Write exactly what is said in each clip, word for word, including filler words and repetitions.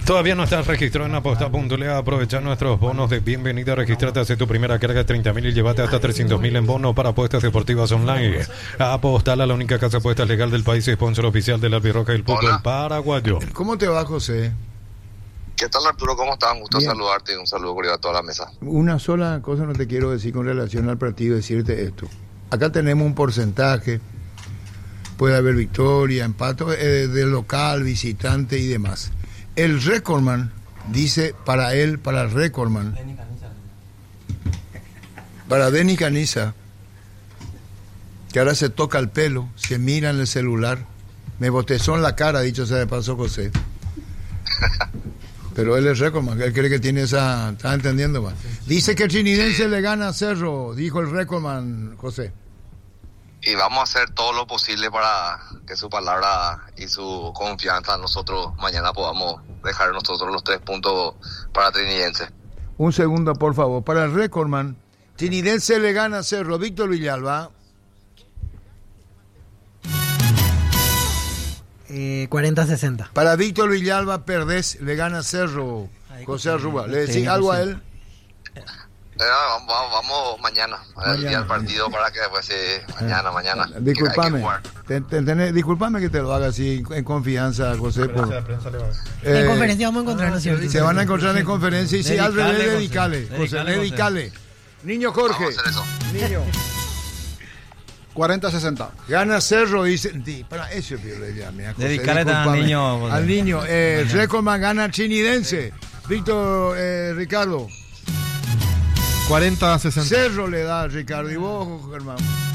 Todavía no estás registrado en aposta.le. Aprovecha nuestros bonos de bienvenida. Regístrate, hace tu primera carga de treinta mil y llévate hasta trescientos mil en bono para apuestas deportivas online. Apostala, la única casa de apuestas legal del país y sponsor oficial del Albirroja del fútbol Hola. paraguayo. ¿Cómo te va, José? ¿Qué tal, Arturo? ¿Cómo estás? Un gusto Bien. saludarte y un saludo cordial a toda la mesa. Una sola cosa no te quiero decir con relación al partido, decirte esto. Acá tenemos un porcentaje, puede haber victoria, empate, eh, de local, visitante y demás. El recordman dice para él, para el recordman, para Denny Caniza, que ahora se toca el pelo, se mira en el celular, me botezó en la cara, dicho sea de paso, José. Pero él es recordman, él cree que tiene esa... ¿Estás entendiendo, man? Dice que el Trinidense le gana a Cerro, dijo el recordman, José. Y vamos a hacer todo lo posible para que su palabra y su confianza nosotros mañana podamos dejar nosotros los tres puntos para Trinidense. Un segundo, por favor. Para el recordman, Trinidense le gana a Cerro. Víctor Villalba. Eh, cuarenta a sesenta. Para Víctor Villalba, perdés, le gana a Cerro. José Arruba. ¿Le decís Sí, algo sí. a él? Eh, vamos, vamos, vamos mañana, al Mañana. día del partido, para que después sí, mañana, mañana. Hay que Disculpame. jugar. Te- te- tenés- disculpame que te lo haga así en confianza, José. Por, En eh, conferencia vamos a encontrarnos, ¿cierto? se van a encontrar en conferencia y si al Dedicale, revés, José. dedicale. José, Dedicale, José. dedicale. Niño Jorge. Vamos a hacer eso. Niño. cuarenta a sesenta. Gana Cerro, dice. Di, para eso le llamé a José, Dedicale al discúlpame. niño, José. Al niño. Eh, Mañana. Recordman gana Trinidense. Víctor, eh, Ricardo. cuarenta a sesenta. Cerro le da a Ricardo. Y vos, Germán.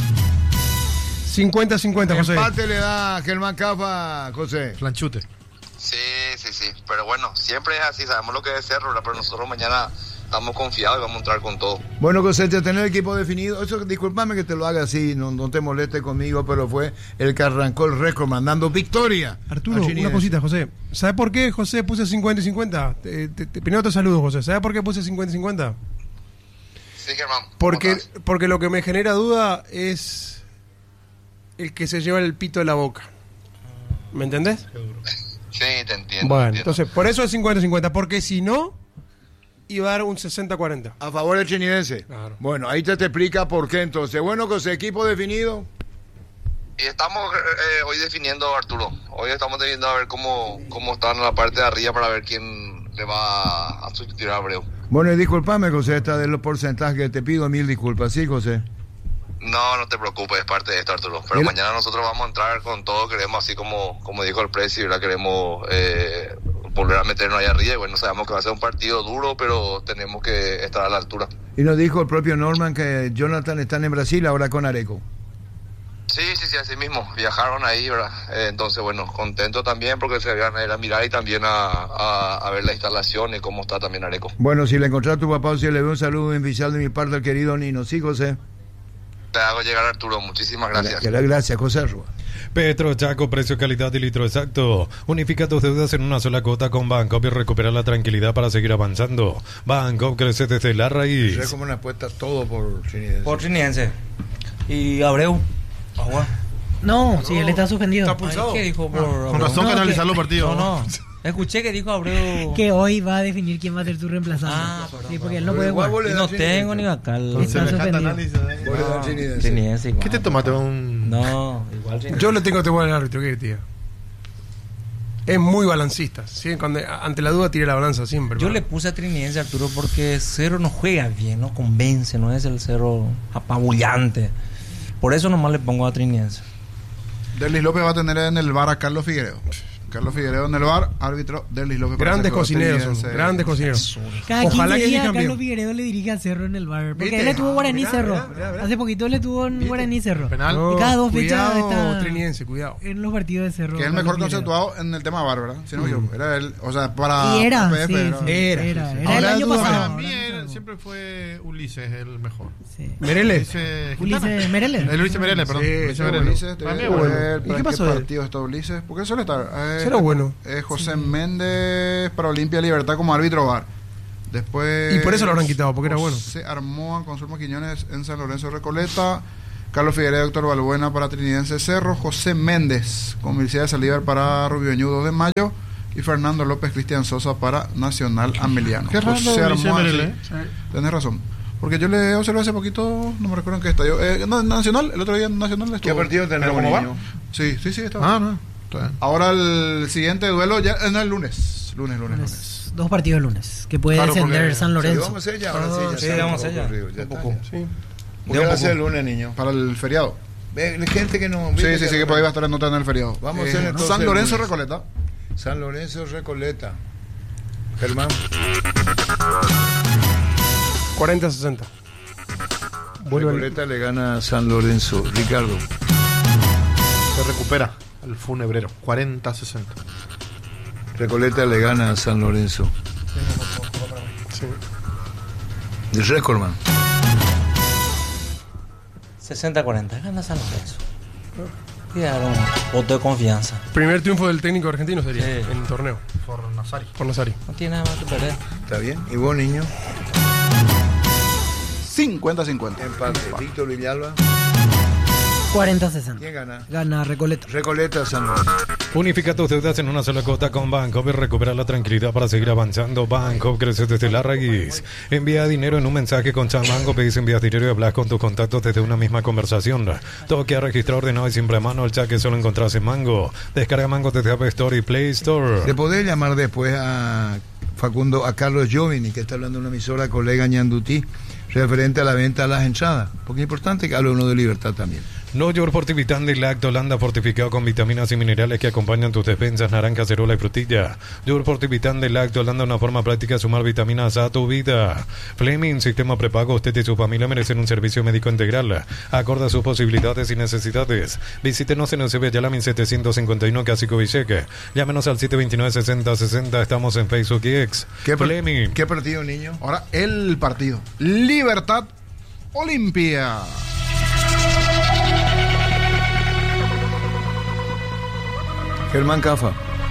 cincuenta a cincuenta, José. Empate le da a Germán Cafa, José. Flanchute. Sí, sí, sí. Pero bueno, siempre es así, sabemos lo que es Cerro, ¿verdad? Pero nosotros mañana estamos confiados y vamos a entrar con todo. Bueno, José, te tenés el equipo definido. Eso, discúlpame que te lo haga así, no, no te moleste conmigo, pero fue el que arrancó el récord mandando victoria. Arturo, a una Trinidense. cosita, José. ¿Sabes por qué, José, puse cincuenta y cincuenta? Te- te- te- primero te saludo, José. ¿Sabes por qué puse cincuenta y cincuenta? Sí, Germán. ¿cómo Porque, estás? porque lo que me genera duda es el que se lleva el pito de la boca. ¿Me entendés? Sí, te entiendo. Bueno, te entiendo. entonces, por eso es cincuenta y cincuenta. Porque si no, iba a dar un sesenta cuarenta. A favor del Trinidense. Claro. Bueno, ahí te, te explica por qué entonces. Bueno, José, equipo definido. Y estamos eh, hoy definiendo, Arturo. Hoy estamos definiendo a ver cómo, cómo están en la parte de arriba para ver quién le va a sustituir a Abreu. Bueno, y discúlpame, José, esta de los porcentajes que te pido mil disculpas, ¿sí, José? No, no te preocupes, es parte de esto, Arturo. Pero Mira- mañana nosotros vamos a entrar con todo. Queremos, así como, como dijo el Presi, ¿verdad? Queremos eh, volver a meternos ahí arriba. Y bueno, sabemos que va a ser un partido duro, pero tenemos que estar a la altura. Y nos dijo el propio Norman que Jonathan está en Brasil ahora con Areco. Sí, sí, sí, así mismo. Viajaron ahí, ¿verdad? Eh, entonces, bueno, contento también porque se van a ir a mirar y también a, a, a ver la instalación y cómo está también Areco. Bueno, si le encontrás a tu papá o si le veo un saludo oficial de mi parte al querido Nino, ¿sí, José? Te hago llegar, Arturo. Muchísimas gracias. Que la gracias, José Arrua. Petro Chaco, precio, calidad y litro exacto. Unifica tus deudas en una sola cuota con Bancopp y recupera la tranquilidad para seguir avanzando. Bancopp crece desde la raíz. Es como una apuesta todo por Trinidense. Por Trinidense. Y Abreu. Agua. No, sí, él está suspendido. Está pulsado. ¿Qué dijo por Con Abreu? razón No, que analizar que- los partidos. No, no. Escuché que dijo Abreu. Que hoy va a definir quién va a ser tu reemplazante. Ah, perdón, sí, porque él perdón. no puede Igual jugar. vos le Y das no Trinidense. tengo ni acá. el- Está suspendido. Vos le das Trinidense. Trinidense igual. ¿Qué te tomaste? Un... No, igual Trinidense. Yo le tengo temor al árbitro, ¿qué tía? Es muy balancista. ¿Sí? Cuando, ante la duda tira la balanza siempre. Yo ¿verdad? le puse a Trinidense, Arturo, porque Cerro no juega bien, no convence, no es el Cerro apabullante. Por eso nomás le pongo a Trinidense. Derlis López va a tener en el bar a Carlos Figueiredo. Carlos Figueiredo en el bar, árbitro Derlis López. para Grandes Cerro cocineros Trinidense. son, grandes cocineros. Cada Ojalá quince que días elijan Carlos bien. Figueredo le dirige a Cerro en el bar. Porque ¿Viste? él le tuvo Ah, Guaraní mirá, Cerro. mirá, mirá, mirá. Hace poquito le tuvo en ¿Viste? Guaraní Cerro. Penal. Y cada dos fechas cuidado, está Trinidense, cuidado. en los partidos de Cerro. Que es el Carlos mejor Figueredo. conceptuado en el tema bar, ¿verdad? Si no me equivoco. Era él, o sea, para Y era, P F, sí, era- sí, Era, era, sí, sí. era el Ahora año duda- pasado. Para ahora mí no él sabemos. siempre fue Ulises el mejor. Sí. Mereles. Ulises Quintana. Ulises Mereles. El Ulises Mereles, perdón. Sí, Ulises sí, Mereles. Ulises, Para mí debe es bueno. ver, ¿Y ¿para qué qué pasó de él? partido está Ulises? Porque suele estar. Eh, Será bueno. eh, José Méndez para Olimpia Libertad como árbitro bar. Después. Y por eso lo habrán quitado, porque era bueno. José Armoa con Zulma Quiñones en San Lorenzo Recoleta. Carlos Figueredo, Héctor Balbuena para Trinidense Cerro. José Méndez con Universidad de Salívar para Rubio Ñudo de Mayo. Y Fernando López, Cristian Sosa para Nacional Ameliano. Qué raro, José dice Armón, Merele. sí, tenés razón. Porque yo le observé hace poquito, no me recuerdo en qué estadio. Eh, no, Nacional, el otro día en Nacional estuvo. ¿Qué partido tenemos, ¿Cómo va? niño? Sí, sí, sí, estaba. Ah, no. Está bien. Ahora el siguiente duelo ya eh, no, el lunes. Lunes, lunes, lunes. Dos partidos el lunes. Que puede Claro, descender porque- San Sí, Lorenzo. vamos a hacer ya, ahora Ah, sí, ya sí, está, vamos un allá. poco frío, ya Un está, poco. ya. Sí. ¿Por De qué un va a ser el poco. lunes, niño? Para el feriado. Ve, gente que no... Sí, sí, sí, que por ahí va a estar anotando en el feriado. Vamos a Eh, hacer entonces San el Lorenzo lunes. Recoleta. San Lorenzo Recoleta. Germán. cuarenta sesenta. Vuelve el- Recoleta le gana a San Lorenzo. Ricardo. Se recupera el funebrero. cuarenta a sesenta. Recoleta le gana a San Lorenzo. sí. El Recordman. sesenta a cuarenta. Gana San Lorenzo. Y dar un voto de confianza. Primer triunfo del técnico argentino sería Sí. en el torneo. Por Nazari. Por Nazari. No tiene nada más que perder. ¿Está bien? ¿Y vos, niño? cincuenta a cincuenta. Empate. Víctor Villalba. cuarenta a sesenta. ¿Quién gana? Gana Recoleta. Recoleta San Lorenzo. Unifica tus deudas en una sola cuota con Bancopp y recupera la tranquilidad para seguir avanzando. Bancopp crece desde la raíz. Envía dinero en un mensaje con Chat Mango, pedís envías dinero y hablas con tus contactos desde una misma conversación. Todo queda registrado, ordenado y siempre a mano. El chat que solo encontrás en Mango. Descarga Mango desde App Store y Play Store. Le podés llamar después a Facundo, a Carlos Giovini, que está hablando de una emisora, colega Ñandutí, referente a la venta de las entradas. Porque es importante que hable uno de Libertad también. No York Fortivitán de Lacto Holanda fortificado con vitaminas y minerales que acompañan tus despensas, naranja, cerola y frutilla. York Fortivitán de Lacto Holanda, una forma práctica de sumar vitaminas a tu vida. Fleming, sistema prepago, usted y su familia merecen un servicio médico integral, acorde a sus posibilidades y necesidades. Visítenos en Eusebio Ayala mil setecientos cincuenta y uno, Cásico Vicheque. Llámenos al siete dos nueve, sesenta sesenta, estamos en Facebook y X. ¿Qué, par- Fleming. ¿Qué partido, niño? Ahora el partido. Libertad Olimpia. Germán Cafa.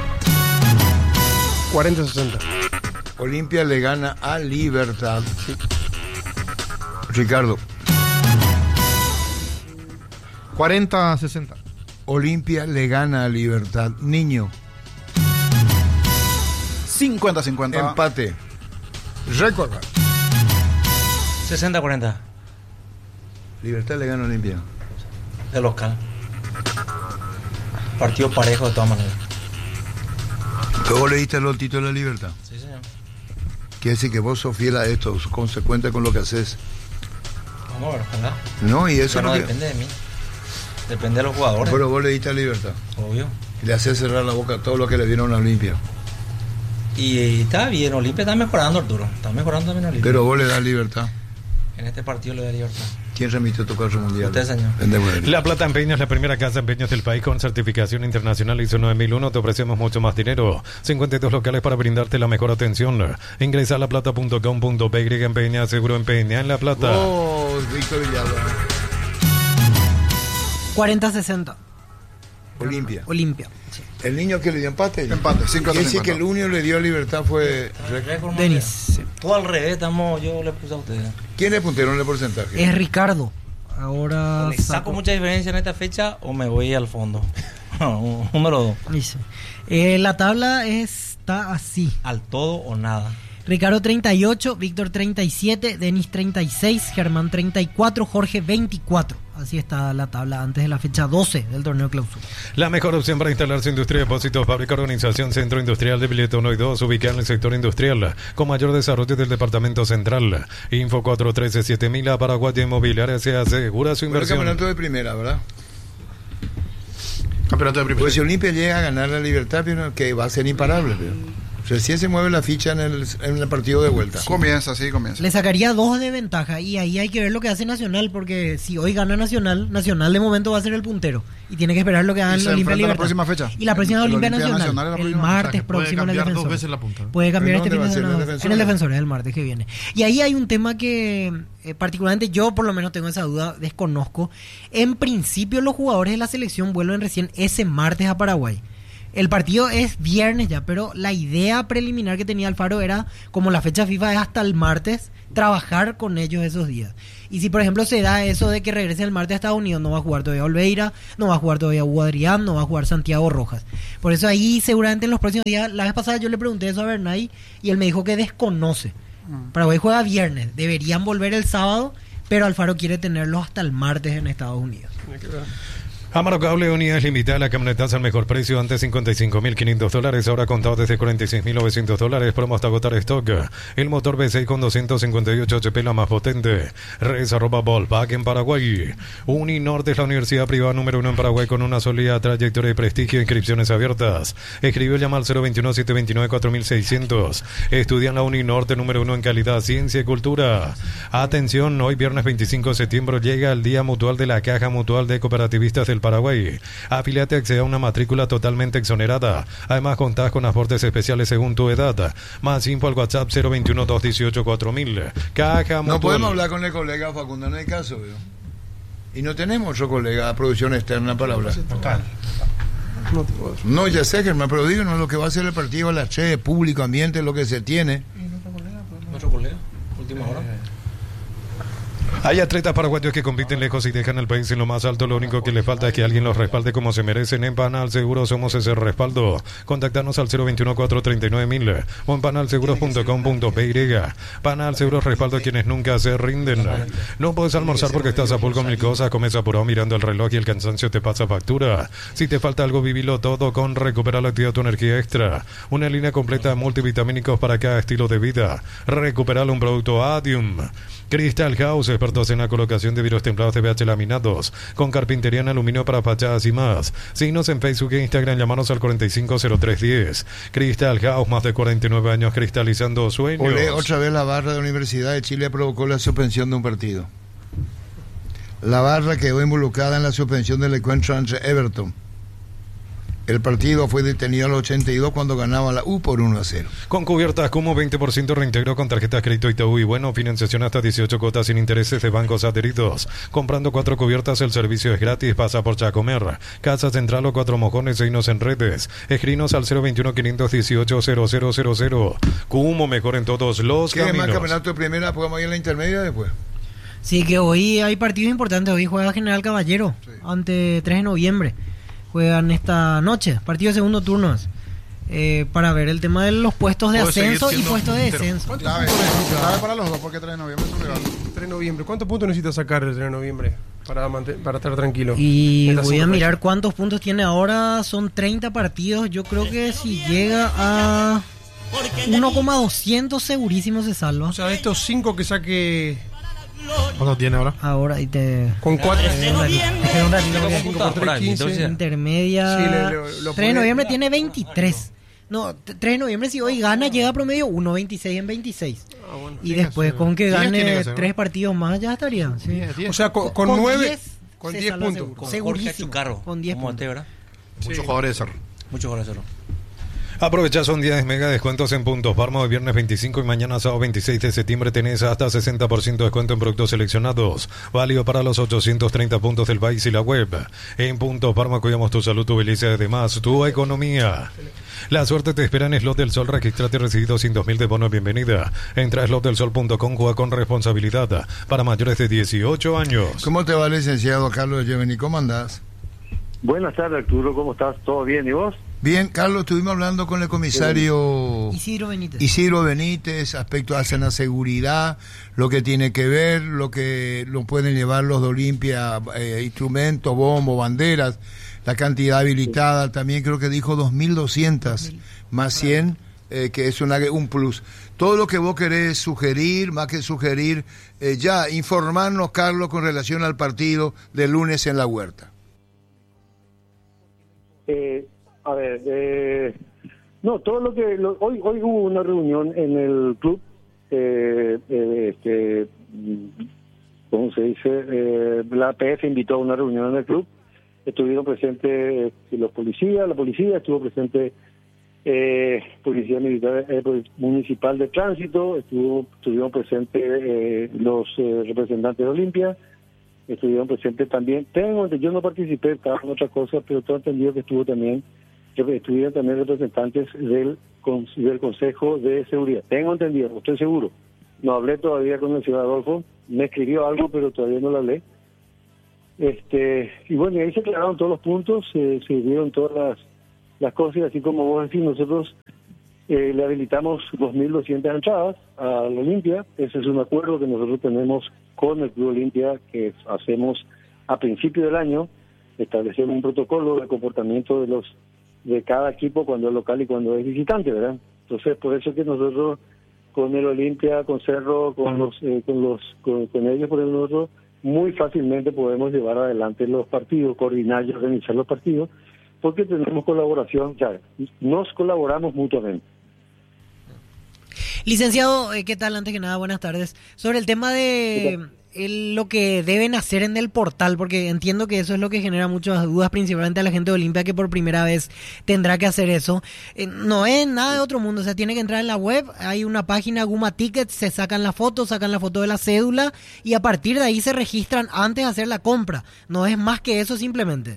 cuarenta sesenta. Olimpia le gana a Libertad. Ricardo. cuarenta a sesenta. Olimpia le gana a Libertad. Niño. cincuenta a cincuenta. Empate. Recuerda. sesenta a cuarenta. Libertad le gana a Olimpia. De local. Partido parejo de todas maneras. Luego le diste el lotito de la Libertad. Sí, señor. Quiere decir que vos sos fiel a esto, sos consecuente con lo que haces. Vamos a ver, ojalá. No, y eso Pero no no que... depende de mí. Depende de los jugadores. Pero vos le diste a Libertad. Obvio. Y le haces cerrar la boca a todo lo que le dieron a Olimpia. Y, y está bien, Olimpia está mejorando, Arturo. Está mejorando también Olimpia. Pero vos le das Libertad. En este partido le da libertad. ¿Quién remitió tu caso mundial? Usted, señor. Vendemos el- La Plata Empeño es la primera casa de empeños del país con certificación internacional I S O nueve mil uno. Te ofrecemos mucho más dinero. cincuenta y dos locales para brindarte la mejor atención. Ingresa a laplata punto com punto pe y empeña, seguro empeña en La Plata. Oh, Víctor Villalba. cuarenta a sesenta. Olimpia. Olimpia. Sí. El niño que le dio empate. Empate, cincuenta Quiere decir cincuenta. que el único le dio Libertad fue... Récord Denis. mundial. Sí. Todo al revés, estamos, yo le puse a ustedes. ¿Quién es puntero en el porcentaje? Es Ricardo. Ahora O le saco mucha diferencia en esta fecha o me voy al fondo. Número dos. Dice, eh, la tabla está así. Al todo o nada. Ricardo treinta y ocho, Víctor treinta y siete, Denis treinta y seis, Germán treinta y cuatro, Jorge veinticuatro. Así está la tabla antes de la fecha doce del torneo clausura. La mejor opción para instalar su industria de depósitos, fábrica, organización, centro industrial de Billete uno y dos, ubicada en el sector industrial, con mayor desarrollo del departamento central. Info cuatro uno tres siete mil, a Paraguay Inmobiliaria se asegura su Bueno, inversión. campeonato de primera, ¿verdad? Campeonato de primera. Pues si Olimpia llega a ganar la Libertad, pero que va a ser imparable. Pero. Recién se mueve la ficha en el, en el partido de vuelta. Comienza, sí, comienza. Le sacaría dos de ventaja y ahí hay que ver lo que hace Nacional, porque si hoy gana Nacional, Nacional de momento va a ser el puntero y tiene que esperar lo que haga Y el se Olimpia enfrenta Libertad. la próxima fecha. Y la próxima El Olimpia Olimpia Nacional, Nacional es la el próxima. O sea, martes que puede próximo en el cambiar dos defensor. veces la punta. Puede cambiar ¿Pero este dónde fin va de a ser? ¿En el semana Defensor? en el defensor el martes que viene. Y ahí hay un tema que eh, particularmente yo por lo menos tengo esa duda, desconozco. En principio los jugadores de la selección vuelven recién ese martes a Paraguay. El partido es viernes ya, pero la idea preliminar que tenía Alfaro era, como la fecha FIFA es hasta el martes, trabajar con ellos esos días. Y si por ejemplo se da eso de que regrese el martes a Estados Unidos, no va a jugar todavía Olveira, no va a jugar todavía Hugo Adrián, no va a jugar Santiago Rojas. Por eso ahí seguramente en los próximos días, la vez pasada yo le pregunté eso a Bernay y él me dijo que desconoce. Paraguay juega viernes, deberían volver el sábado, pero Alfaro quiere tenerlos hasta el martes en Estados Unidos. Amaro Cable, unidades limitadas, la camionetaza al mejor precio, antes cincuenta y cinco mil quinientos dólares, ahora contado desde cuarenta y seis mil novecientos dólares, promo hasta agotar stock. El motor V seis con doscientos cincuenta y ocho H P, la más potente. Res arroba Volpac en Paraguay. Uninorte es la universidad privada número uno en Paraguay con una sólida trayectoria y prestigio, inscripciones abiertas. Escribió llama al cero veintiuno, setecientos veintinueve, cuatro mil seiscientos. Estudia en la Uninorte número uno en calidad, ciencia y cultura. Atención, hoy viernes veinticinco de septiembre llega el Día Mutual de la Caja Mutual de Cooperativistas del Paraguay. Afiliate, accede a una matrícula totalmente exonerada. Además, contás con aportes especiales según tu edad. Más info al WhatsApp cero veintiuno, doscientos dieciocho, cuatro mil. Caja Mutual. No podemos hablar con el colega Facundo, no hay caso, ¿veo? Y no tenemos otro colega a producción externa para hablar. Total. No, ya sé, Germán, pero digo, no, lo que va a hacer el partido, la Che, público, ambiente, lo que se tiene. ¿Nuestro colega? Última hora. Hay atletas paraguayos que compiten lejos y dejan al país en lo más alto. Lo único que les falta es que alguien los respalde como se merecen. En Panal Seguros somos ese respaldo. Contactanos al cero veintiuno, cuatrocientos treinta y nueve mil o en panal seguros punto com punto p y. Panal Seguros, respaldo a quienes nunca se rinden. No puedes almorzar porque estás a full con mil cosas. Comes apurado mirando el reloj y el cansancio te pasa factura. Si te falta algo, vivilo todo con Recuperar la Actividad Tu Energía Extra. Una línea completa de multivitamínicos para cada estilo de vida. Recuperar un producto Adium. Crystal House, expertos en la colocación de vidrios templados de P H laminados, con carpintería en aluminio para fachadas y más. Síguenos en Facebook e Instagram, llamanos al cuarenta y cinco cero tres diez. Crystal House, más de cuarenta y nueve años cristalizando sueños. Olé, otra vez la barra de la Universidad de Chile provocó la suspensión de un partido. La barra quedó involucrada en la suspensión del encuentro entre Everton. El partido fue detenido al ochenta y dos cuando ganaba la U por uno a cero. Con cubiertas como veinte por ciento reintegro con tarjetas crédito Itaú y bueno, financiación hasta dieciocho cuotas sin intereses de bancos adheridos. Comprando cuatro cubiertas el servicio es gratis, pasa por Chacomer. Casa Central o Cuatro Mojones, seguinos en redes. Escrinos al cero veintiuno, quinientos dieciocho, cero cero cero cero. Cumo, mejor en todos los ¿Qué caminos. más campeonato de primera? ¿Podemos ir en la intermedia después? Sí, que hoy hay partidos importantes. Hoy juega General Caballero, sí, ante tres de noviembre. Juegan esta noche, partido de segundo turno, eh, para ver el tema de los puestos de ascenso y puestos de descenso. ¿Cuántos puntos necesita? Para los dos, porque tres de noviembre es un regalo. tres de noviembre. ¿Cuántos puntos necesita sacar el tres de noviembre para, para estar tranquilo? Y voy a mirar cuántos puntos tiene ahora. Son treinta partidos. Yo creo que si llega a uno coma doscientos segurísimo se salva. O sea, de estos cinco que saque... ¿Cuánto tiene ahora? Ahora y te... Con cuatro... Intermedia... Sí, le, lo, lo tres de noviembre tiene veintitrés. No, tres de noviembre si hoy gana llega a promedio uno veintiséis en veintiséis. Ah, bueno, y después ser. Con que gane tres partidos más ya estaría. Sí. diez, diez. O sea, con, con, con nueve... Con diez puntos. Con segurísimo. Con diez puntos. ¿Verdad? Muchos sí. jugadores de cerro. Muchos jugadores de cerro. Aprovecha, son días mega descuentos en Puntos Parma. Hoy viernes veinticinco y mañana sábado veintiséis de septiembre tenés hasta sesenta por ciento de descuento en productos seleccionados. Válido para los ochocientos treinta puntos del país y la web. En Puntos Parma cuidamos tu salud, tu belleza y además tu economía. La suerte te espera en Slot del Sol. Registrate y recibí doscientos mil de bono de bienvenida. Entra a slot del sol punto com, juega con responsabilidad para mayores de dieciocho años. ¿Cómo te va, licenciado Carlos Yeveni? ¿Cómo andás? Buenas tardes, Arturo. ¿Cómo estás? ¿Todo bien? ¿Y vos? Bien, Carlos, estuvimos hablando con el comisario Isidro Benítez. Isidro Benítez, aspecto hacia la seguridad, lo que tiene que ver, lo que lo pueden llevar los de Olimpia, eh, instrumentos, bombos, banderas, la cantidad habilitada, también creo que dijo dos mil doscientos más cien, eh, que es una, un plus. Todo lo que vos querés sugerir, más que sugerir, eh, ya informarnos, Carlos, con relación al partido del lunes en la Huerta. Eh... A ver, eh, no, todo lo que... Lo, hoy hoy hubo una reunión en el club, eh, eh, este, ¿cómo se dice? Eh, la A P F invitó a una reunión en el club, estuvieron presentes eh, los policías, la policía, estuvo presente eh, Policía Militar eh, Municipal de Tránsito, estuvo estuvieron presentes eh, los eh, representantes de Olimpia, estuvieron presentes también, tengo, yo no participé, estaba en otras cosas, pero tengo entendido que estuvo también que estuvieran también representantes del, con- del Consejo de Seguridad. Tengo entendido, no estoy seguro. No hablé todavía con el señor Adolfo, me escribió algo, pero todavía no lo hablé. Este, y bueno, y ahí se aclararon todos los puntos, eh, se dieron todas las, las cosas, y así como vos decís, nosotros eh, le habilitamos dos mil doscientas entradas a la Olimpia. Ese es un acuerdo que nosotros tenemos con el Club Olimpia, que hacemos a principio del año. Establecemos un protocolo de comportamiento de los de cada equipo cuando es local y cuando es visitante, ¿verdad? Entonces, por eso que nosotros con el Olimpia, con Cerro, con los eh, con los con, con ellos, por ejemplo, nosotros muy fácilmente podemos llevar adelante los partidos, coordinar y organizar los partidos, porque tenemos colaboración, ya nos colaboramos mutuamente. Licenciado, eh, ¿qué tal? Antes que nada, buenas tardes. Sobre el tema de el- lo que deben hacer en el portal, porque entiendo que eso es lo que genera muchas dudas, principalmente a la gente de Olimpia, que por primera vez tendrá que hacer eso. Eh, no es nada de otro mundo, o sea, tiene que entrar en la web, hay una página Guma Tickets, se sacan la foto, sacan la foto de la cédula, y a partir de ahí se registran antes de hacer la compra. No es más que eso simplemente.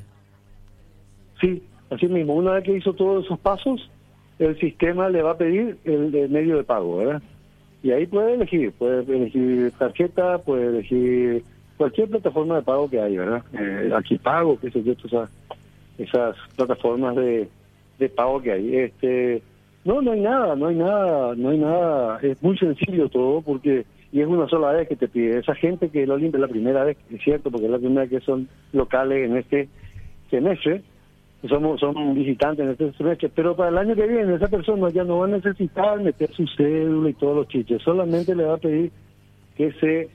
Sí, así mismo. Una vez que hizo todos esos pasos, el sistema le va a pedir el, el medio de pago, ¿verdad? Y ahí puede elegir, puede elegir tarjeta, puede elegir cualquier plataforma de pago que hay, ¿verdad? Eh, aquí pago, qué sé yo, esas, esas plataformas de, de pago que hay. Este, no, no hay nada, no hay nada, no hay nada. Es muy sencillo todo, porque y es una sola vez que te pide. Esa gente que lo limpia la primera vez, es cierto, porque es la primera vez que son locales en este semestre. Somos, son visitantes en este semestre, pero para el año que viene esa persona ya no va a necesitar meter su cédula y todos los chiches, solamente le va a pedir que se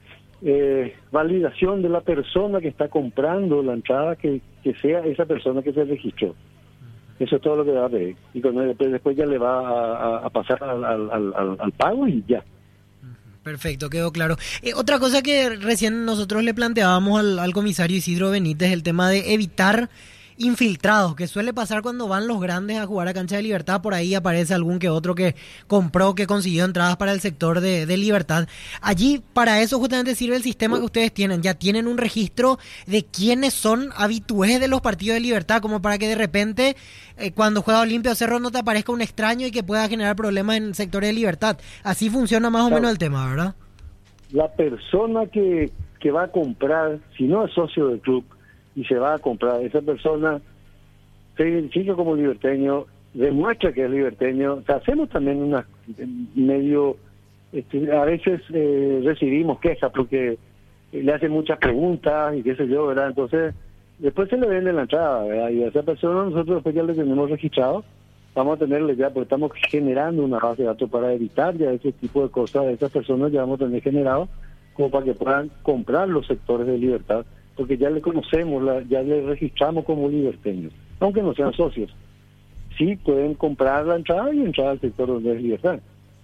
eh, validación de la persona que está comprando la entrada, que, que sea esa persona que se registró. Eso es todo lo que va a pedir, y con él, después, después ya le va a, a, a pasar al, al, al, al pago y ya. Perfecto, quedó claro. Eh, otra cosa que recién nosotros le planteábamos al, al comisario Isidro Benítez, el tema de evitar infiltrados, que suele pasar cuando van los grandes a jugar a Cancha de Libertad. Por ahí aparece algún que otro que compró, que consiguió entradas para el sector de, de Libertad. Allí, para eso justamente sirve el sistema que ustedes tienen. Ya tienen un registro de quiénes son habitués de los partidos de Libertad, como para que de repente, eh, cuando juega Olimpia o Cerro, no te aparezca un extraño y que pueda generar problemas en sectores de Libertad. Así funciona más o Claro. menos el tema, ¿verdad? La persona que, que va a comprar, si no es socio del club y se va a comprar, esa persona se identifica como liberteño, demuestra que es liberteño. O sea, hacemos también una medio, este, a veces eh, recibimos quejas porque le hacen muchas preguntas y qué sé yo, ¿verdad? Entonces, después se le vende la entrada, ¿verdad? Y a esa persona nosotros después ya le tenemos registrado, vamos a tenerle ya, porque estamos generando una base de datos para evitar ya ese tipo de cosas. Esas personas ya vamos a tener generado como para que puedan comprar los sectores de Libertad, porque ya le conocemos, la, ya le registramos como liberteños, aunque no sean socios. Sí pueden comprar la entrada y entrar al sector donde es Libertad.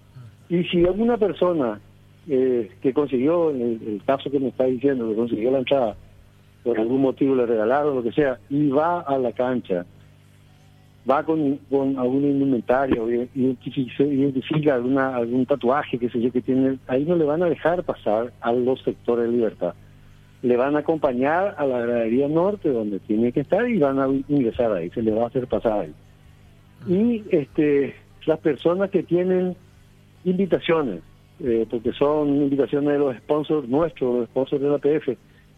Y si alguna persona eh, que consiguió, en el, el caso que me está diciendo, que consiguió la entrada, por algún motivo le regalaron, lo que sea, y va a la cancha, va con, con algún indumentario, identifica, identifica alguna, algún tatuaje, qué sé yo, que tiene, ahí no le van a dejar pasar a los sectores de Libertad. Le van a acompañar a la gradería norte donde tiene que estar y van a ingresar ahí, se le va a hacer pasar ahí. Y este las personas que tienen invitaciones, eh, porque son invitaciones de los sponsors nuestros, los sponsors de la P F,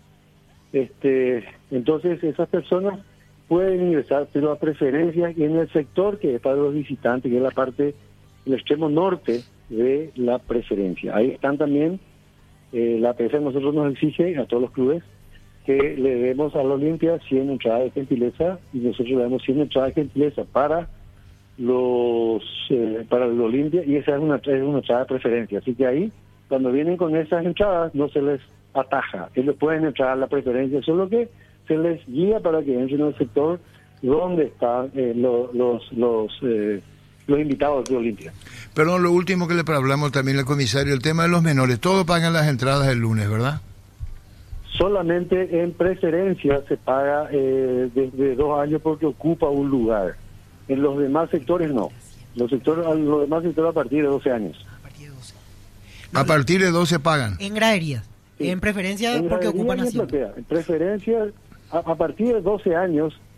este entonces esas personas pueden ingresar, pero a preferencia en el sector que es para los visitantes, que es la parte, el extremo norte de la preferencia. Ahí están también. Eh, la P F a nosotros nos exige a todos los clubes que le demos a la Olimpia cien entradas de gentileza, y nosotros le damos cien entradas de gentileza para los eh, para el Olimpia, y esa es una, es una entrada de preferencia. Así que ahí, cuando vienen con esas entradas, no se les ataja. Ellos pueden entrar a la preferencia, solo que se les guía para que entren en el sector donde están eh, lo, los los eh, los invitados de Olimpia. Perdón, lo último que le hablamos también al comisario, el tema de los menores. Todos pagan las entradas el lunes, ¿verdad? Solamente en preferencia se paga eh, desde dos años porque ocupa un lugar. En los demás sectores no. Los sectores, los demás sectores a partir de doce años. A partir de doce. A partir de doce pagan. En graderías. Sí. En preferencia En porque gradería ocupan y en asiento. platea. En preferencia, a, a partir de doce años,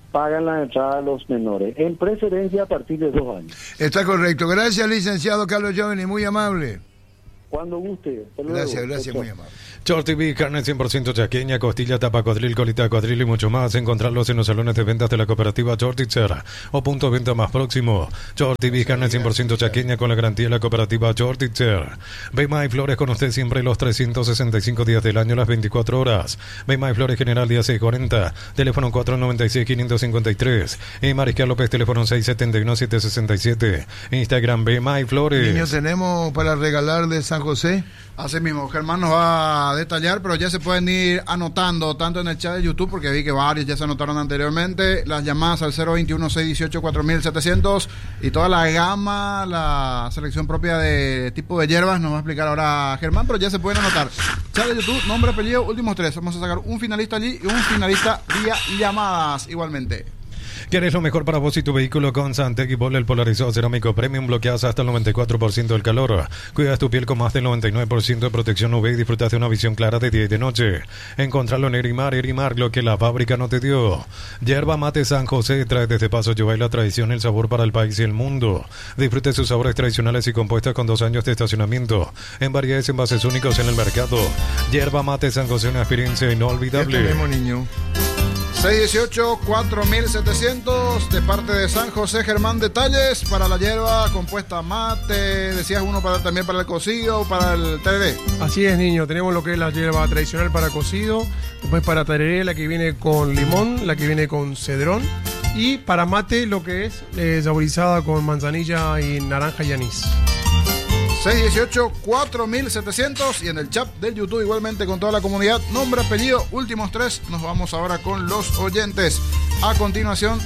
pagan la entrada a los menores, en preferencia a partir de dos años. Está correcto. Gracias, licenciado Carlos Giovani, muy amable. Cuando guste. Hasta luego. Gracias, gracias, Chao. muy amable. Short T V, carne cien por ciento chaqueña, costilla, tapa cuadril, colita cuadril y mucho más. Encontrarlos en los salones de ventas de la cooperativa Shortitzer o punto de venta más próximo. Short T V, carne cien por ciento chaqueña con la garantía de la cooperativa Shortitzer. Bema y Flores con usted siempre los trescientos sesenta y cinco días del año, las veinticuatro horas. Bema y Flores General día seiscientos cuarenta, teléfono cuatro nueve seis, cinco cinco tres. Y Mariscal López, teléfono seis siete uno, siete seis siete. Instagram Bema y Flores. Niños, tenemos para regalar de San José. Así mismo, Germán nos va a detallar, pero ya se pueden ir anotando tanto en el chat de YouTube, porque vi que varios ya se anotaron anteriormente, las llamadas al cero veintiuno, seiscientos dieciocho, cuatro mil setecientos y toda la gama, la selección propia de tipo de hierbas nos va a explicar ahora Germán, pero ya se pueden anotar. Chat de YouTube, nombre, apellido, últimos tres. Vamos a sacar un finalista allí y un finalista vía llamadas igualmente. ¿Quieres lo mejor para vos y tu vehículo? Con Santec y Bol, el polarizado cerámico premium, bloqueas hasta el noventa y cuatro por ciento del calor. Cuidas tu piel con más del noventa y nueve por ciento de protección U V y disfrutas de una visión clara de día y de noche. Encontrarlo en Erimar, Erimar, lo que la fábrica no te dio. Yerba Mate San José trae desde Paso Yubay la tradición y el sabor para el país y el mundo. Disfrute sus sabores tradicionales y compuestas con dos años de estacionamiento en variedades envases únicos en el mercado. Yerba Mate San José, una experiencia inolvidable. Tenemos, niño. seiscientos dieciocho, cuatro mil setecientos de parte de San José. Germán, detalles para la hierba compuesta mate, decías uno para también para el cocido, para el tereré. Así es, niño, tenemos lo que es la hierba tradicional para cocido, después para tereré la que viene con limón, la que viene con cedrón, y para mate lo que es eh, saborizada con manzanilla y naranja y anís. seiscientos dieciocho, cuatro mil setecientos y en el chat del YouTube igualmente con toda la comunidad, nombre, apellido, últimos tres. Nos vamos ahora con los oyentes. A continuación,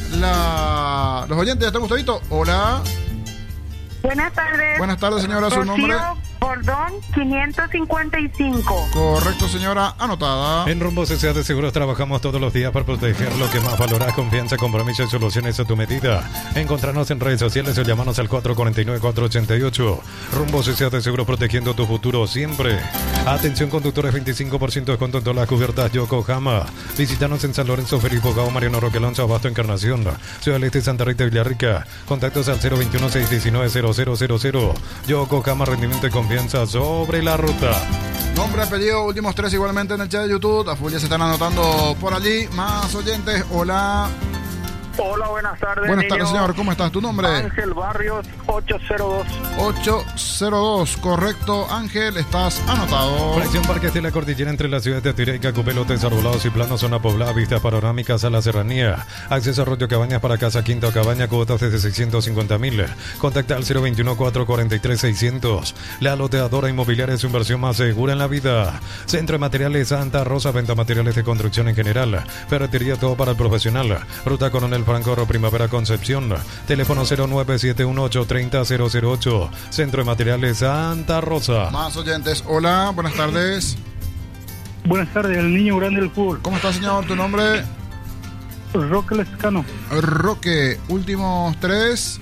la... los oyentes ya están gustaditos. Hola. Buenas tardes. Buenas tardes, señora, su Rocío nombre. Bordón, quinientos cincuenta y cinco. Correcto, señora, anotada. En Rumbo C C A de Seguros trabajamos todos los días para proteger lo que más valoras: confianza, compromiso y soluciones a tu medida. Encontrarnos en redes sociales o llamarnos al cuatro cuatro nueve, cuatro ocho ocho. Rumbo C C A de Seguros, protegiendo tu futuro siempre. Atención conductores, veinticinco por ciento de descuento en todas las cubiertas Yokohama. Visítanos en San Lorenzo, Felipe Gao, Mariano Roque Alonso, Abasto, Encarnación, Ciudad del Este, Santa Rita y Villarrica. Contactos al cero veintiuno, seiscientos diecinueve, cero cero cero cero. Yokohama, rendimiento y confianza sobre la ruta. Nombre, apellido, últimos tres igualmente en el chat de YouTube. A full ya se están anotando por allí. Más oyentes, hola. Hola, buenas tardes. Buenas niño. tardes, señor. ¿Cómo estás? ¿Tu nombre? Ángel Barrios, ochocientos dos. ochocientos dos, correcto. Ángel, estás anotado. Fracción Parques de la Cordillera entre las ciudades de Atirá y Cacupé, lotes arbolados y planos, zona poblada, vistas panorámicas a la serranía. Acceso a Arroyo Cabañas para casa, quinta o cabaña, cuotas desde seiscientos cincuenta mil. Contacta al cero veintiuno, cuatro cuatro tres, seiscientos. La loteadora inmobiliaria es su inversión más segura en la vida. Centro de Materiales Santa Rosa, venta materiales de construcción en general. Ferretería, todo para el profesional. Ruta Coronel Franco, Primavera Concepción. Teléfono cero nueve siete uno ocho tres cero cero cero ocho. Centro de Materiales Santa Rosa. Más oyentes, hola, buenas tardes. Buenas tardes, el niño grande del fútbol. ¿Cómo está, señor? ¿Tu nombre? Roque Lescano. Roque, últimos tres.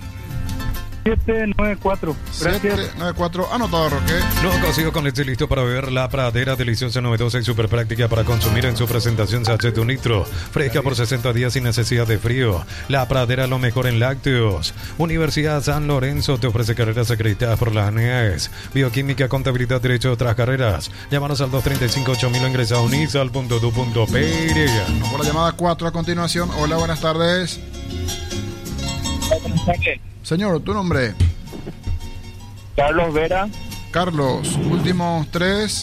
siete nueve cuatro. Gracias. siete nueve cuatro, anotado, Roque. Nuevo cocido con leche listo para beber. La Pradera, deliciosa, novedosa y súper práctica para consumir en su presentación sachet de un litro. Fresca por sesenta días sin necesidad de frío. La Pradera, lo mejor en lácteos. Universidad San Lorenzo te ofrece carreras acreditadas por las A N E A E S. Bioquímica, contabilidad, derecho de otras carreras. Llámanos al dos tres cinco, ocho mil o ingresa a unisal punto edu punto pe. Por la llamada cuatro a continuación. Hola, buenas tardes. Buenas tardes. Señor, ¿tu nombre? Carlos Vera. Carlos, últimos tres.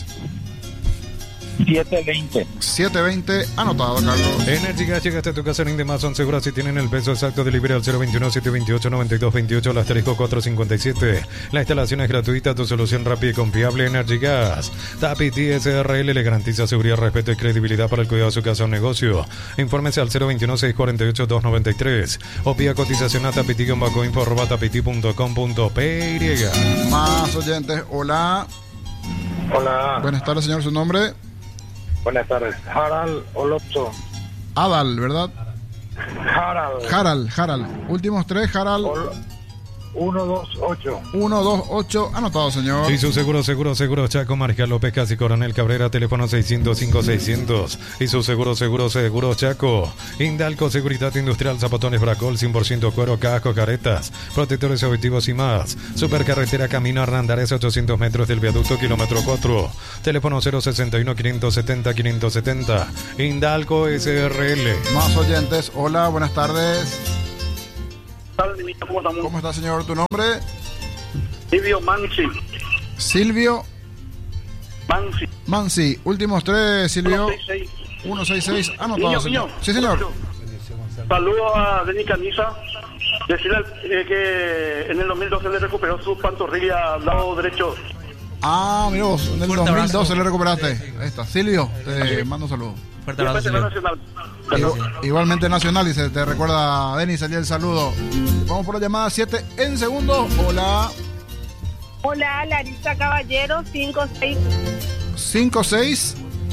siete veinte. siete veinte, anotado, Carlos. Energy Gas llega hasta tu casa en Indemás. Son seguras si tienen el peso exacto. Delivery al cero veintiuno, setecientos veintiocho, noventa y dos veintiocho, el asterisco cuatrocientos cincuenta y siete. La instalación es gratuita, tu solución rápida y confiable. Energy Gas. Tapiti S R L le garantiza seguridad, respeto y credibilidad para el cuidado de su casa o negocio. Infórmese al cero veintiuno, seiscientos cuarenta y ocho, doscientos noventa y tres o pida cotización a tapiti-info arroba tapiti punto com punto pe. Más oyentes, hola. Hola. Buenas tardes, señor, ¿su nombre? Buenas tardes. Harald Olopso. Adal, ¿verdad? Harald. Harald, Harald. Últimos tres, Harald. Ol- uno dos ocho. uno dos ocho, anotado, señor. Y su seguro, seguro, seguro Chaco, Mariscal López, Casi Coronel Cabrera, teléfono seiscientos cinco seiscientos. Y su seguro, seguro, seguro Chaco. Indalco, Seguridad Industrial, Zapotones Bracol, cien por ciento cuero, casco, caretas, protectores auditivos y más. Supercarretera Camino Arrandares, ochocientos metros del viaducto, kilómetro cuatro. Teléfono cero sesenta y uno, quinientos setenta, quinientos setenta. Indalco S R L. Más oyentes, hola, buenas tardes. ¿Cómo estamos? ¿Cómo está, señor? ¿Tu nombre? Silvio Mansi. Silvio Mansi. Mansi. Últimos tres, Silvio. uno seis seis. ciento sesenta y seis. Anotado, Niño, señor. niño. Sí, señor. Saludos a Denis Camisa. Decirle eh, que en el dos mil doce le recuperó su pantorrilla al lado derecho. Ah, mira vos, en el Fuerte dos mil doce abrazo. le recuperaste. Ahí está. Silvio, te mando un saludo. Fuerte Y abrazo, después de la señor. Nacional. Igual- igualmente Nacional, y se te recuerda, Denis, salía el saludo. Vamos por la llamada siete en segundo. Hola. Hola, Larisa Caballero, cinco seis. cinco seis.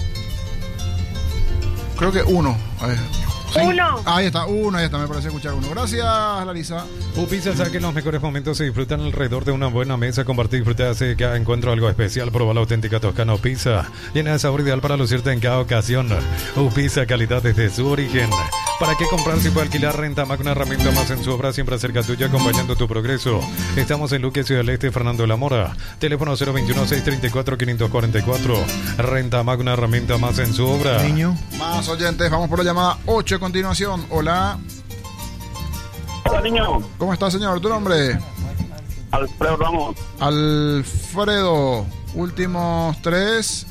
Creo que uno. A ver. Sí. Uno. Ahí está, uno, ahí está, me parece escuchar uno. Gracias, Larisa. Upisa sabe que los mejores momentos se disfrutan alrededor de una buena mesa. Compartir y disfrutar hace cada encuentro algo especial. Proba la auténtica Toscana Upisa, llena de sabor ideal para lucirte en cada ocasión. Upisa, calidad desde su origen. ¿Para qué comprar si puede alquilar? Renta Mac, una herramienta más en su obra, siempre cerca tuya, acompañando tu progreso. Estamos en Luque, Ciudad del Este, Fernando de la Mora. Teléfono cero veintiuno, seiscientos treinta y cuatro, quinientos cuarenta y cuatro. Renta Mac, una herramienta más en su obra. Niño. Más oyentes, vamos por la llamada ocho a continuación. Hola. Hola, niño. ¿Cómo está, señor? ¿Tu nombre? Alfredo Ramos. Alfredo. Últimos tres.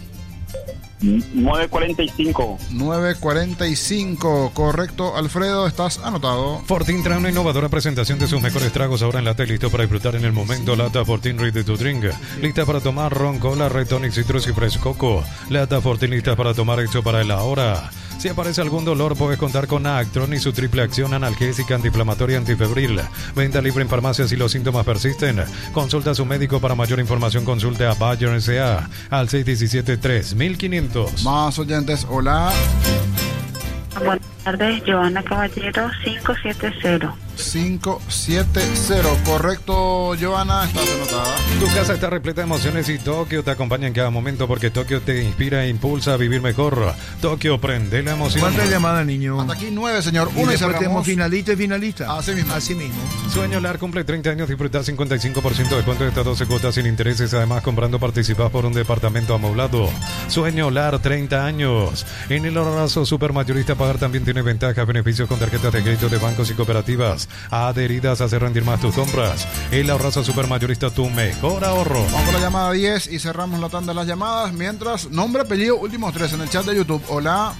nueve cuarenta y cinco. nueve cuarenta y cinco. Correcto, Alfredo, estás anotado. Fortin trae una innovadora presentación de sus mejores tragos ahora en lata y listo para disfrutar en el momento. Lata Fortin Ready to Drink. Lista para tomar ron, cola, red tonic, citrus y fresh coco. Lata Fortin lista para tomar, hecho para el ahora. Si aparece algún dolor, puedes contar con Actron y su triple acción analgésica, antiinflamatoria y antifebril. Venta libre en farmacias si los síntomas persisten. Consulta a su médico. Para mayor información, consulte a Bayer S A al seis uno siete, tres mil quinientos. Más oyentes, hola. Buenas tardes, Joana Caballero, cinco siete cero. cinco siete cero. Correcto, Joana, estás anotada. Tu casa está repleta de emociones y Tokio te acompaña en cada momento porque Tokio te inspira e impulsa a vivir mejor. Tokio, prende la emoción. ¿Cuántas llamadas, niño? Hasta aquí nueve, señor. Y Uno y después cerramos. tenemos finalista y finalista. Así mismo. Así mismo. Sueño Lar cumple treinta años, disfrutar cincuenta y cinco por ciento de descuento de estas doce cuotas sin intereses. Además, comprando participás por un departamento amoblado. Sueño Lar, treinta años. En el ahorrazo supermayorista pagar también tiene ventajas, beneficios con tarjetas de crédito de bancos y cooperativas adheridas a hacer rendir más tus compras. El ahorrazo supermayorista, tu mejor ahorro. Vamos por la llamada diez y cerramos la tanda de las llamadas. Mientras, nombre, apellido, últimos tres en el chat de YouTube. Hola.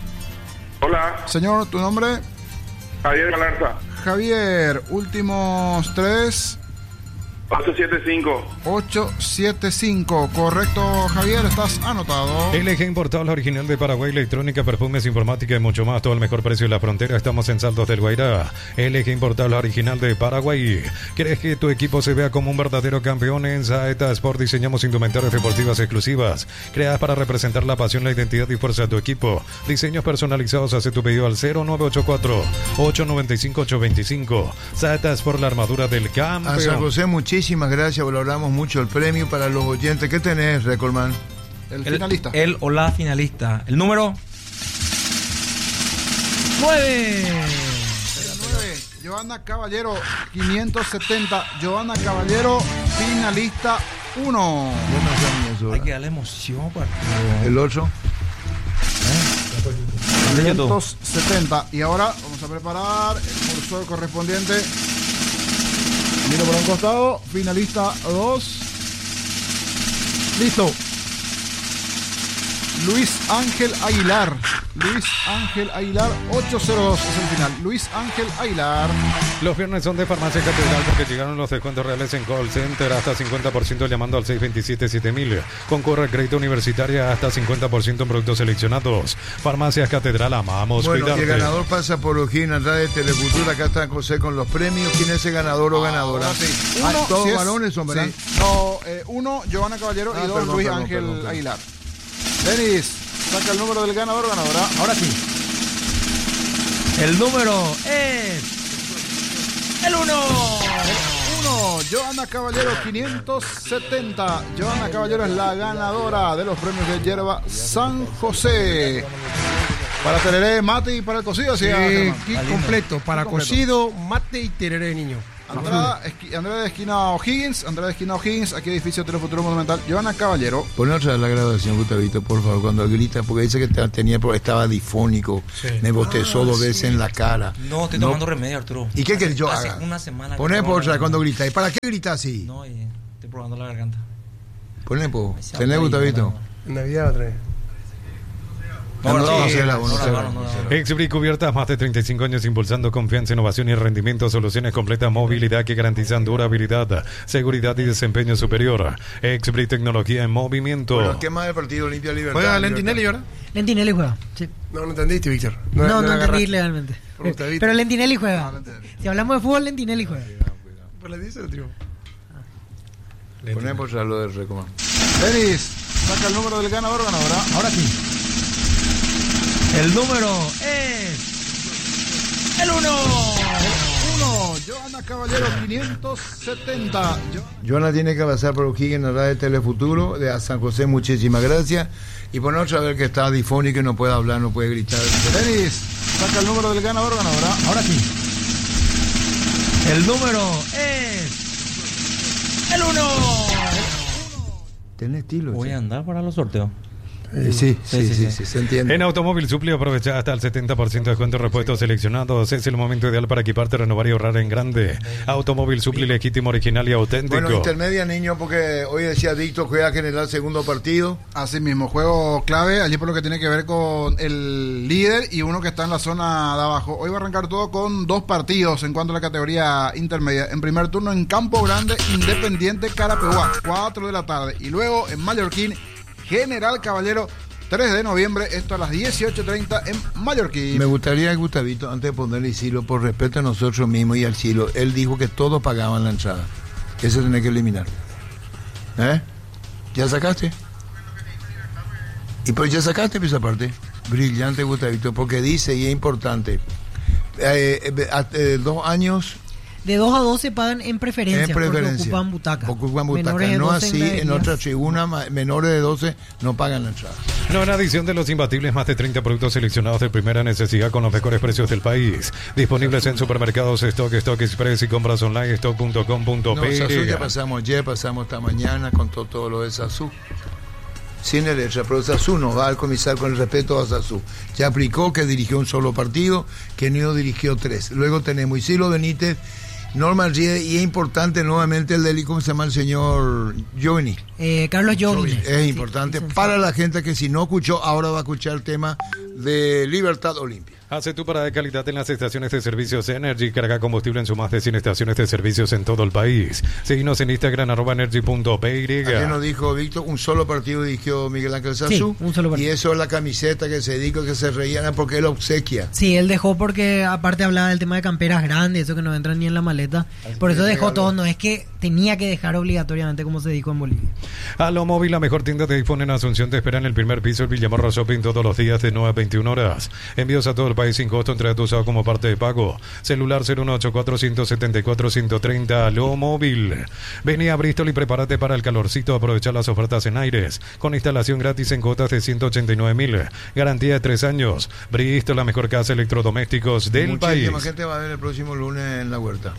Hola, Señor, ¿tu nombre? Javier Galarza. Javier, últimos tres. ocho siete cinco. ocho siete cinco. Correcto, Javier, estás anotado. L G Importados, la original de Paraguay, electrónica, perfumes, informática y mucho más. Todo el mejor precio en la frontera. Estamos en Saltos del Guairá. L G Importados, la original de Paraguay. ¿Quieres que tu equipo se vea como un verdadero campeón? En Saeta Sport diseñamos indumentarias deportivas exclusivas, creadas para representar la pasión, la identidad y fuerza de tu equipo. Diseños personalizados. Hace tu pedido al cero nueve ocho cuatro, ocho nueve cinco, ocho dos cinco. Saeta Sport, la armadura del A San campeón. José, muchísimas gracias, valoramos mucho el premio para los oyentes. ¿Qué tenés, Recordman? El El- finalista. El o la finalista. El número nueve. nueve. Joana Caballero, quinientos setenta. Joana Caballero, finalista uno. Hay que darle emoción, partido. El otro. quinientos setenta. Y ahora vamos a preparar el cursor correspondiente. Miro por un costado. Finalista dos. Listo. Luis Ángel Aguilar. Luis Ángel Aguilar, ocho cero dos es el final. Luis Ángel Aguilar. Los viernes son de Farmacia Catedral porque llegaron los descuentos reales en call center hasta cincuenta por ciento llamando al seis dos siete, siete mil. Concurre a crédito universitaria hasta cincuenta por ciento en productos seleccionados. Farmacias Catedral, amamos Bueno, y cuidarte. el ganador pasa por Ojín, atrás de Telefutura. Acá está José con los premios. ¿Quién es el ganador o ganadora? Ahora sí. Ah, Uno, todos si es- varones son, ¿verdad? sí. No, eh, uno, Joana Caballero Ah, y dos, perdón, Luis perdón, Ángel perdón, perdón. Aguilar. Denis, saca el número del ganador o ganadora. Ahora sí. El número es el uno. Uno. Joana Caballero, quinientos setenta. Joana Caballero es la ganadora de los premios de Yerba San José. Para tereré, mate y para el cocido, ¿sí? Eh, kit completo, para completo. Cocido, mate y tereré, niño. Andrea, esqui, Andrea de Esquina O'Higgins, Andrea de Esquina O'Higgins, aquí edificio Telefuturo Monumental. Joana Caballero. Pon otra vez la grabación, Gustavito, por favor, cuando grita, porque dice que tenía, estaba difónico, sí. me bostezó ah, dos veces sí. en la cara. No, estoy no. tomando remedio, Arturo. ¿Y qué querés yo hace haga? Una semana. Poné por otra vez cuando grita. ¿Y para qué grita así? No, eh, estoy probando la garganta. Poné, po. ¿Tenés, Gustavito? En Navidad otra vez. No, no, no, no, no, no, no. Exbri Cubiertas, más de treinta y cinco años impulsando confianza, innovación y rendimiento, soluciones completas, movilidad que garantizan durabilidad, seguridad y desempeño superior. Exbri Tecnología en movimiento. Bueno, ¿qué más del partido Olimpia Libertad? Juega Lentinelli, ¿verdad? Lentinelli juega, sí. No, no entendiste, Víctor. No, no, no entendí legalmente. Pero Lentinelli juega. No, si hablamos de fútbol, Lentinelli juega. Pues le dice el tío. Poné por lo del Recomán. Denis, saca el número del ganador, ganadora. Ahora sí. El número es el uno. uno. Joana Caballero, quinientos setenta. Yo... Joana tiene que pasar por O'Higgins, la de Telefuturo, de San José, muchísimas gracias. Y por otra vez que está difónico y no puede hablar, no puede gritar. Denis, saca el número del ganador, ganadora. Ahora sí. El número es el uno. Tiene estilo. Voy a andar para los sorteos. Sí, sí, sí, sí, sí, sí, se entiende. En Automóvil Supli aprovecha hasta el setenta por ciento de descuento en repuestos seleccionados. Es el momento ideal para equiparte, renovar y ahorrar en grande. Automóvil Supli, legítimo, original y auténtico. Bueno, intermedia, niño, porque hoy decía Víctor, juega general segundo partido. Así mismo, juego clave, allí por lo que tiene que ver con el líder y uno que está en la zona de abajo. Hoy va a arrancar todo con dos partidos en cuanto a la categoría intermedia. En primer turno en Campo Grande, Independiente Carapehuá, cuatro de la tarde. Y luego en Mallorquín, General Caballero, tres de noviembre, esto a las dieciocho treinta en Mallorquín. Me gustaría, Gustavito, antes de ponerle Silo, por respeto a nosotros mismos y al Silo, él dijo que todos pagaban la entrada. Eso tiene que eliminar. ¿Eh? ¿Ya sacaste? Y pues ya sacaste esa parte. Brillante, Gustavito, porque dice, y es importante, eh, eh, eh, dos años... De dos a doce pagan en preferencia, en preferencia porque ocupan butaca. Ocupan butaca, no así en, en otra tribuna, menores de doce no pagan la entrada. Nueva edición de los imbatibles, más de treinta productos seleccionados de primera necesidad con los mejores precios del país. Disponibles en supermercados Stock, Stock Express y compras online, stock punto com punto pe. No, Sazú ya pasamos ayer, pasamos esta mañana con todo, todo lo de Sazú. Sin el hecho, pero Sazú no va al comisar con el respeto a Sazú. Ya aplicó que dirigió un solo partido, que no dirigió tres. Luego tenemos Isidro Benítez, Norman Riede, y es importante nuevamente el del, ¿cómo se llama el señor? Giovanni. Eh, Carlos Giovanni. Es importante sí, para la gente que si no escuchó, ahora va a escuchar el tema de Libertad Olimpia. Hace tu parada de calidad en las estaciones de servicios Energy. Carga combustible en su más de cien estaciones de servicios en todo el país. Seguinos en Instagram, arroba energy punto py. Aquí nos dijo Víctor, un solo partido dirigió Miguel Ángel Sazú. Sí, un solo partido. Y eso es la camiseta que se dedicó, que se reían porque él obsequia. Sí, él dejó porque aparte hablaba del tema de camperas grandes, eso que no entran ni en la maleta. Así por eso dejó regalo. Todo, no es que tenía que dejar obligatoriamente como se dijo en Bolivia. A lo móvil, la mejor tienda de iPhone en Asunción te espera en el primer piso, el Villamorra Shopping, todos los días de nueve a veintiuna horas. Envíos a todo el país sin costo, entre usado como parte de pago. Celular cero uno ocho cuatro, uno siete cuatro, uno tres cero. A lo móvil. Vení a Bristol y prepárate para el calorcito. Aprovechar las ofertas en aires. Con instalación gratis en cuotas de ciento ochenta y nueve mil. Garantía de tres años. Bristol, la mejor casa de electrodomésticos del Muchísima país. Muchísima gente va a ver el próximo lunes en la huerta.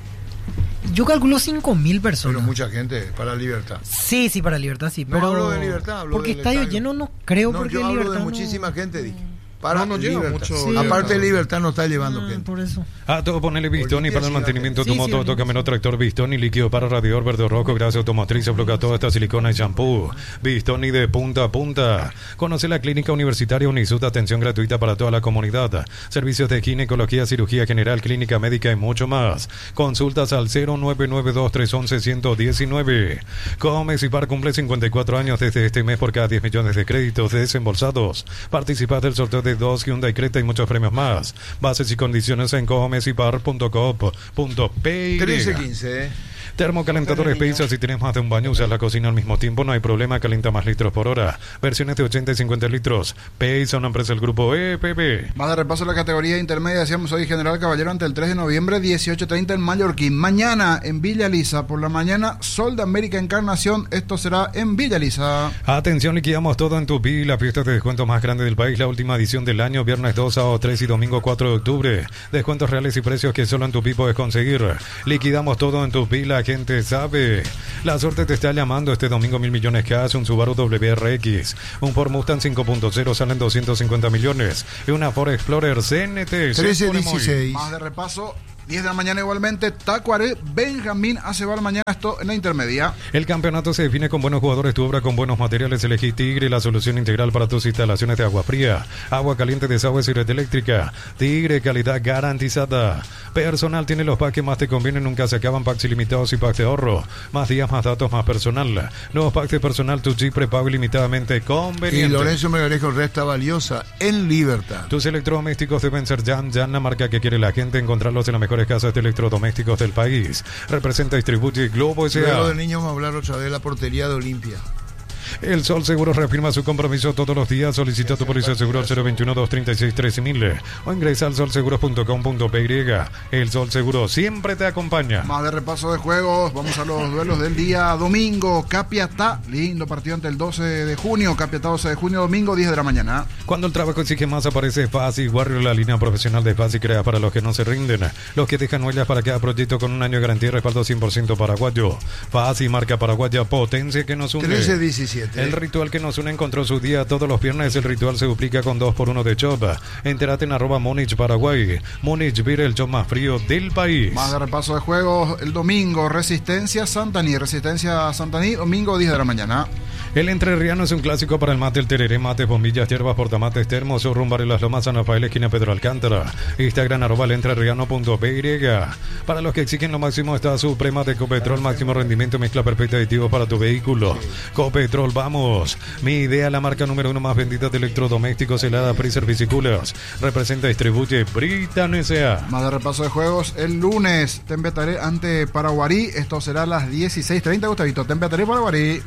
Yo calculo cinco mil personas. Pero mucha gente, para Libertad. Sí, sí, para Libertad, sí. No pero... hablo de Libertad, hablo porque del estadio estadio lleno no creo, no, porque yo hablo Libertad de no... muchísima gente, dije. Para no, no lleva mucho. Sí. Aparte, Libertad no está llevando ah, gente. Por eso. A todo ponerle Bistoni para el mantenimiento de tu sí, moto, sí, toca menos tractor Bistoni, líquido para radiador verde rojo, grasa automotriz, bloquea toda esta silicona y shampoo. Bistoni de punta a punta. Conoce la clínica universitaria Unisud, atención gratuita para toda la comunidad. Servicios de ginecología, cirugía general, clínica médica y mucho más. Consultas al cero nueve nueve dos, tres uno uno, uno uno nueve. Comecipar cumple cincuenta y cuatro años desde este mes por cada diez millones de créditos desembolsados. Participad del sorteo de dos Hyundai Creta y muchos premios más. Bases y condiciones en comecipar punto com punto pe. trece quince. Termocalentadores Pisa, si tienes más de un baño, usas la cocina al mismo tiempo, no hay problema, calienta más litros por hora. Versiones de ochenta y cincuenta litros. Pisa, una empresa del grupo E P B. Más de repaso de la categoría intermedia, decíamos hoy General Caballero ante el tres de noviembre, dieciocho treinta en Mallorquín. Mañana en Villa Lisa, por la mañana, Sol de América Encarnación, esto será en Villa Lisa. Atención, liquidamos todo en Tupi, la fiesta de descuentos más grande del país, la última edición del año, viernes dos, sábado tres y domingo cuatro de octubre. Descuentos reales y precios que solo en Tupi puedes conseguir. Liquidamos todo en Tupi, la gente sabe. La suerte te está llamando este domingo, mil millones cash, un Subaru W R X, un Ford Mustang cinco punto cero salen doscientos cincuenta millones y una Ford Explorer C N T trece dieciséis. Más de repaso. diez de la mañana igualmente, Tacuaré, Benjamín Aceval mañana, esto en la intermedia. El campeonato se define con buenos jugadores, tu obra con buenos materiales, elegí Tigre, la solución integral para tus instalaciones de agua fría, agua caliente, desagües y red eléctrica. Tigre, calidad garantizada. Personal tiene los packs que más te convienen, nunca se acaban, packs ilimitados y packs de ahorro. Más días, más datos, más personal. Nuevos packs de personal, tu Jeep prepago ilimitadamente conveniente. Y Lorenzo Melgarejo, Resta Valiosa en Libertad. Tus electrodomésticos deben ser Jan, Jan, la marca que quiere la gente, encontrarlos en la mejor casas de electrodomésticos del país. Representa y distribuye Globo S A. Luego de niños vamos a hablar otra vez de la portería de Olimpia. El Sol Seguros reafirma su compromiso todos los días. Solicita tu póliza de seguro al cero veintiuno, doscientos treinta y seis, trece mil o ingresa al sol seguros punto com punto p y. El Sol Seguro siempre te acompaña. Más de repaso de juegos, vamos a los duelos del día domingo. Capiatá, lindo partido ante el doce de junio. Capiatá, doce de junio, domingo, diez de la mañana. Cuando el trabajo exige más, aparece Fácil Warrior, la línea profesional de Fácil, crea para los que no se rinden, los que dejan huellas para cada proyecto con un año de garantía y respaldo cien por ciento paraguayo. Fácil, marca paraguaya, potencia que nos une. trece diecisiete. El ritual que nos une encontró su día todos los viernes. El ritual se duplica con dos por uno de Chop. Entérate en arroba Múnich Paraguay. Múnich Beer, el Chop más frío del país. Más de repaso de juegos. El domingo, Resistencia Santaní. Resistencia Santaní, domingo, diez de la mañana. El entrerriano es un clásico para el mate, el tereré, mates, bombillas, hierbas, portamates, termos, rumbar en las Lomas, San Rafael, esquina Pedro Alcántara. Instagram, arroba el entrerriano punto p y. Para los que exigen lo máximo está Suprema de Ecopetrol, máximo rendimiento, mezcla perfecta de aditivos para tu vehículo. Copetrol, vamos. Mi idea, la marca número uno más vendida de electrodomésticos, helada, Freezer, Bicicoolers. Representa y distribuye Britan S A. Más de repaso de juegos. El lunes, Tembetaré ante Paraguarí. Esto será a las dieciséis treinta, Gustavito. Tembetaré, Paraguarí.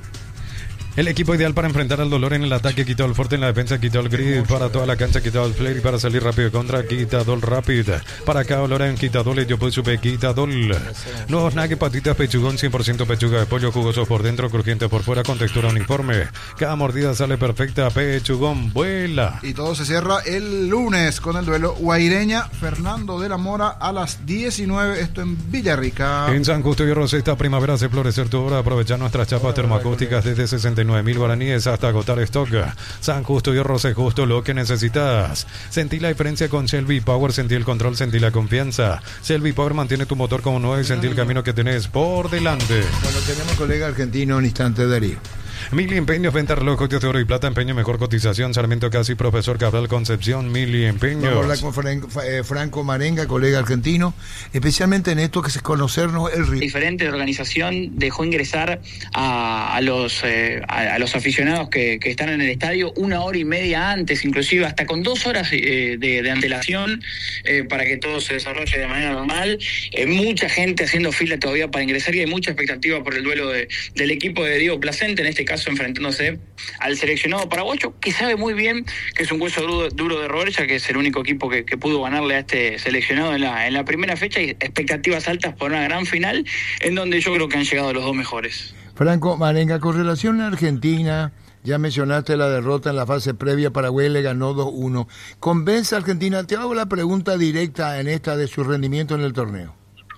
El equipo ideal para enfrentar al dolor en el ataque, quitó el fuerte en la defensa, quitó el grid para toda la cancha, quitó el flare y para salir rápido contra, quitador rápido. Para acá, Olora en quitador, yo pues supe quitador. Nuevos nuggets, patitas, pechugón, cien por ciento pechuga de pollo, jugosos por dentro, crujiente por fuera, con textura uniforme. Cada mordida sale perfecta, pechugón, vuela. Y todo se cierra el lunes con el duelo Guaireña, Fernando de la Mora a las diecinueve, esto en Villarrica. En San Justo y Rosé, esta primavera hace florecer tu obra, aprovechar nuestras chapas termoacústicas desde sesenta y nueve mil guaraníes hasta agotar stock. San Justo y Rosé, justo lo que necesitas. Sentí la diferencia con Shelby Power, sentí el control, sentí la confianza. Shelby Power mantiene tu motor como nuevo y sentí el camino que tenés por delante. Bueno, tenemos colega argentino en instante, Darío. Mili Empeños, venta relojes de oro y plata, empeño, mejor cotización, Sarmiento Casi, Profesor Cabral Concepción, Mili Empeños. Vamos a hablar con Franco, eh, Franco Marenga, colega argentino, especialmente en esto que es conocernos el ritmo. Diferente organización dejó ingresar a, a los eh, a, a los aficionados que, que están en el estadio una hora y media antes, inclusive hasta con dos horas eh, de, de antelación eh, para que todo se desarrolle de manera normal. Eh, mucha gente haciendo fila todavía para ingresar y hay mucha expectativa por el duelo de, del equipo de Diego Placente, en este caso enfrentándose al seleccionado paraguayo, que sabe muy bien que es un hueso duro, duro de roer, ya que es el único equipo que, que pudo ganarle a este seleccionado en la, en la primera fecha, y expectativas altas por una gran final, en donde yo creo que han llegado los dos mejores. Franco Marenga, con relación a Argentina, ya mencionaste la derrota en la fase previa, Paraguay le ganó dos uno. ¿Convence a Argentina? Te hago la pregunta directa en esta de su rendimiento en el torneo.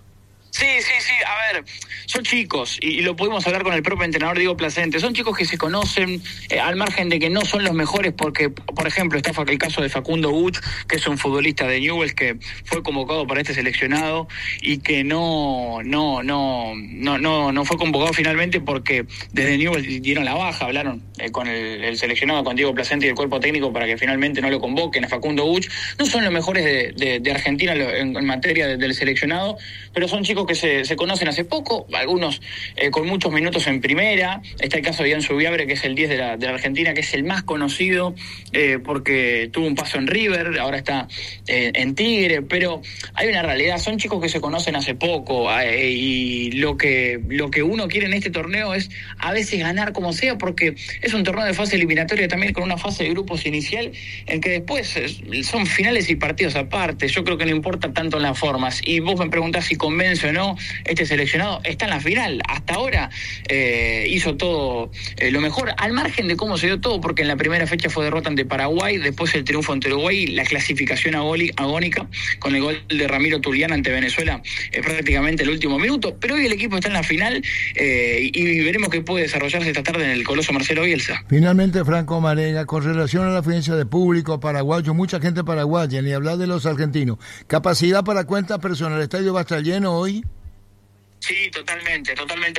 Sí, sí, sí, a ver, son chicos, y, y lo pudimos hablar con el propio entrenador Diego Placente, son chicos que se conocen, eh, al margen de que no son los mejores, porque, por ejemplo, está el caso de Facundo Buch, que es un futbolista de Newell's que fue convocado para este seleccionado y que no no no no no, no fue convocado finalmente porque desde Newell's dieron la baja, hablaron eh, con el, el seleccionado, con Diego Placente y el cuerpo técnico para que finalmente no lo convoquen a Facundo Buch. No son los mejores de, de, de Argentina en, en materia de, del seleccionado, pero son chicos que se, se conocen conocen hace poco, algunos eh, con muchos minutos en primera. Está el caso de Ian Subiabre, que es el diez de la, de la Argentina, que es el más conocido eh, porque tuvo un paso en River, ahora está eh, en Tigre, pero hay una realidad, son chicos que se conocen hace poco eh, y lo que, lo que uno quiere en este torneo es a veces ganar como sea, porque es un torneo de fase eliminatoria también con una fase de grupos inicial en que después eh, son finales y partidos aparte. Yo creo que no importa tanto en las formas. Y vos me preguntás si convence o no este seleccionado, está en la final. Hasta ahora eh, hizo todo eh, lo mejor, al margen de cómo se dio todo, porque en la primera fecha fue derrota ante Paraguay, después el triunfo ante Uruguay, la clasificación agónica con el gol de Ramiro Tulián ante Venezuela eh, prácticamente el último minuto. Pero hoy el equipo está en la final eh, y veremos qué puede desarrollarse esta tarde en el Coloso Marcelo Bielsa. Finalmente, Franco Marega, con relación a la afluencia de público paraguayo, mucha gente paraguaya, ni hablar de los argentinos. ¿Capacidad para cuenta personal? ¿El estadio va a estar lleno hoy? Sí, totalmente, totalmente.